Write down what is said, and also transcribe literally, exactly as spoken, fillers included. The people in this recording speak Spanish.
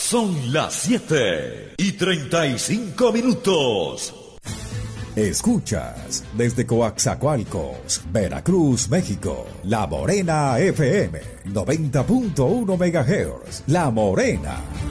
Son las siete y treinta y cinco minutos. Escuchas desde Coaxacualcos, Veracruz, México, La Morena F M, noventa punto uno megahertz. La Morena.